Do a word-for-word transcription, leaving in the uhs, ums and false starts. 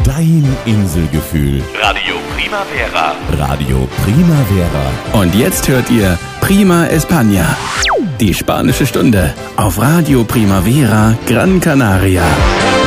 Dein Inselgefühl. Radio Primavera. Radio Primavera. Und jetzt hört ihr Prima España. Die spanische Stunde auf Radio Primavera Gran Canaria.